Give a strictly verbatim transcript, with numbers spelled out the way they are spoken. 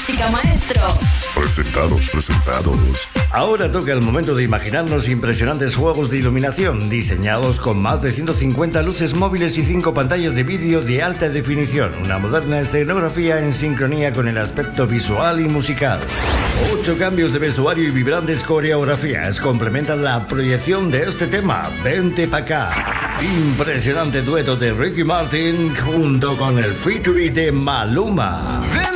música, maestro. Presentados, presentados. Ahora toca el momento de imaginarnos impresionantes juegos de iluminación diseñados con más de ciento cincuenta luces móviles y cinco pantallas de vídeo de alta definición. Una moderna escenografía en sincronía con el aspecto visual y musical. Ocho cambios de vestuario y vibrantes coreografías complementan la proyección de este tema. Vente pa' acá. Impresionante dueto de Ricky Martin junto con el featuring de Maluma.